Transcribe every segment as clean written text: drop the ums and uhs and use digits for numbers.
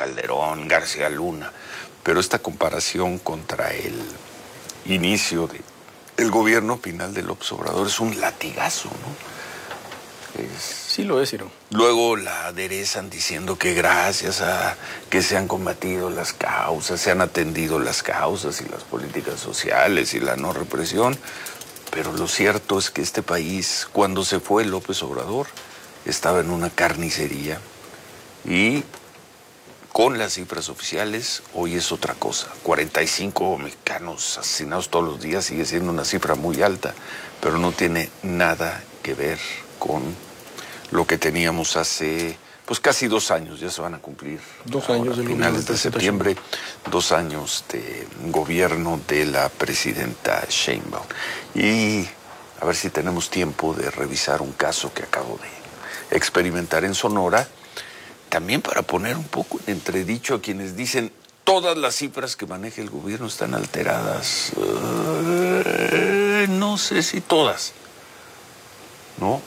Calderón, García Luna, pero esta comparación contra el inicio del gobierno final de López Obrador es un latigazo, ¿no? Sí lo es, Ciro. Luego la aderezan diciendo que gracias a que se han combatido las causas, se han atendido las causas y las políticas sociales y la no represión, pero lo cierto es que este país, cuando se fue López Obrador, estaba en una carnicería y con las cifras oficiales hoy es otra cosa. 45 mexicanos asesinados todos los días sigue siendo una cifra muy alta, pero no tiene nada que ver con lo que teníamos hace pues casi 2 años, ya se van a cumplir 2 años del finales de septiembre, 2 años de gobierno de la presidenta Sheinbaum. Y a ver si tenemos tiempo de revisar un caso que acabo de experimentar en Sonora, también para poner un poco en entredicho a quienes dicen todas las cifras que maneja el gobierno están alteradas. No sé si todas, ¿no?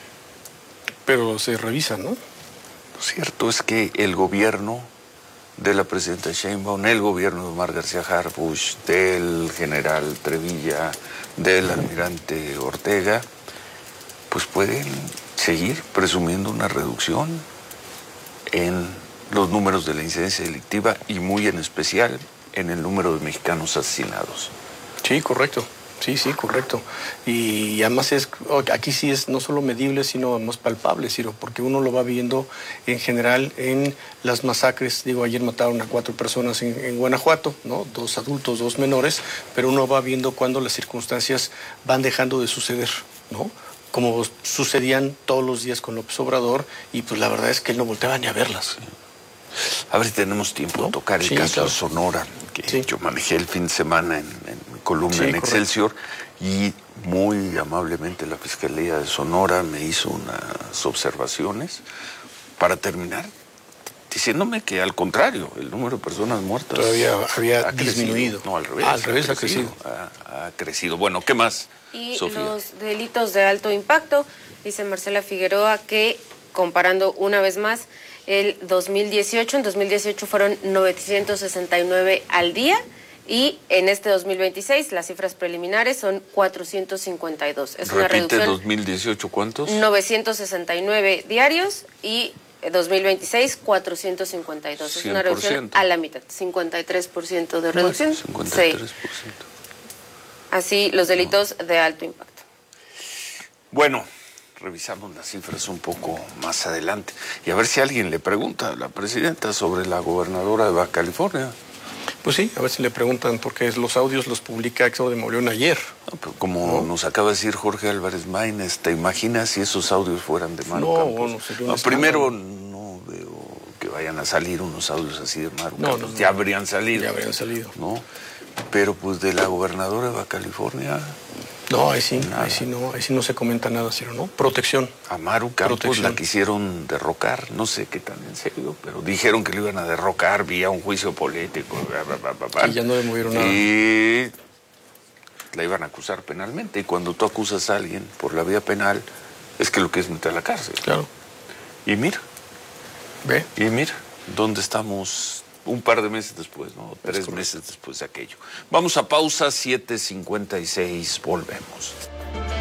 Pero se revisan, ¿no? Lo cierto es que el gobierno de la presidenta Sheinbaum, el gobierno de Omar García Harfuch, del general Trevilla, del almirante Ortega, pues pueden seguir presumiendo una reducción en los números de la incidencia delictiva y muy en especial en el número de mexicanos asesinados. Sí, correcto. Sí, correcto. Y además aquí sí es no solo medible, sino más palpable, Ciro, porque uno lo va viendo en general en las masacres. Digo, ayer mataron a 4 personas en Guanajuato, ¿no? 2 adultos, 2 menores, pero uno va viendo cuando las circunstancias van dejando de suceder, ¿no? Como sucedían todos los días con López Obrador, y pues la verdad es que él no volteaba ni a verlas. A ver si tenemos tiempo de tocar el caso de Sonora, que yo manejé el fin de semana en columna en Excelsior, y muy amablemente la Fiscalía de Sonora me hizo unas observaciones para terminar diciéndome que al contrario, el número de personas muertas todavía había disminuido. No, al revés. Al revés ha crecido. Ha crecido. Bueno, ¿qué más, Y Sofía? los delitos de alto impacto, dice Marcela Figueroa, que comparando una vez más el 2018, en 2018 fueron 969 al día, y en este 2026 las cifras preliminares son 452. Es una reducción. Repite, 2018, ¿cuántos? 969 diarios, y 2026 452. Es una reducción a la mitad, 53% de reducción. 53%. Sí. Así los delitos de alto impacto. Bueno, revisamos las cifras un poco más adelante y a ver si alguien le pregunta a la presidenta sobre la gobernadora de Baja California. Pues sí, a ver si le preguntan, porque los audios los publica Héctor de Mauleón ayer. Como nos acaba de decir Jorge Álvarez Maínez, ¿te imaginas si esos audios fueran de Maru Campos? Primero, no veo que vayan a salir unos audios así de Maru Campos. Ya habrían salido. Ya habrían salido. ¿No? Pero pues de la gobernadora de Baja California... No, ahí sí no se comenta nada, Ciro, ¿no? Protección. A Maru Campos la quisieron derrocar, no sé qué tan en serio, pero dijeron que lo iban a derrocar vía un juicio político. Y ya no le movieron nada. Y la iban a acusar penalmente. Y cuando tú acusas a alguien por la vía penal, es que lo quieres meter a la cárcel. Claro. Y mira. ¿Ve? Y mira, ¿dónde estamos? Un par de meses después, ¿no? 3 meses después de aquello. Vamos a pausa, 7:56, volvemos.